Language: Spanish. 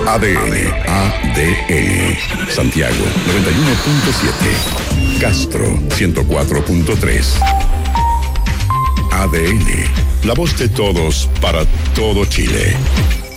ADN. Santiago 91.7. Castro 104.3. ADN. La voz de todos para todo Chile.